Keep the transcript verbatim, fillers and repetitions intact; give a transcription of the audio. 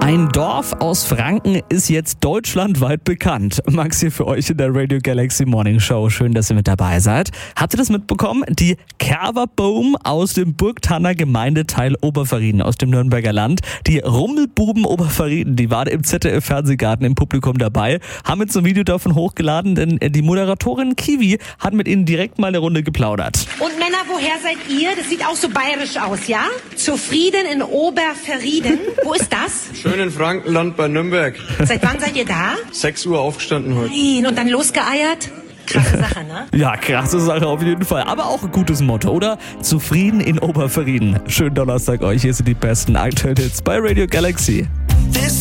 Ein Dorf aus Franken ist jetzt deutschlandweit bekannt. Max hier für euch in der Radio Galaxy Morning Show. Schön, dass ihr mit dabei seid. Habt ihr das mitbekommen? Die Kerberboom aus dem Burgthanner Gemeindeteil Oberverrieden aus dem Nürnberger Land. Die Rummelbuben Oberverrieden, die waren im Z D F-Fernsehgarten im Publikum dabei, haben jetzt ein Video davon hochgeladen, denn die Moderatorin Kiwi hat mit ihnen direkt mal eine Runde geplaudert. Und Männer, woher seid ihr? Das sieht auch so bayerisch aus, ja? Zufrieden in Oberverrieden. Wo ist das? Schön in Frankenland bei Nürnberg. Seit wann seid ihr da? sechs Uhr aufgestanden heute. Nein, und dann losgeeiert? Krasse Sache, ne? Ja, krasse Sache auf jeden Fall. Aber auch ein gutes Motto, oder? Zufrieden in Oberverrieden. Schönen Donnerstag euch. Hier sind die besten aktuellen Hits bei Radio Galaxy. This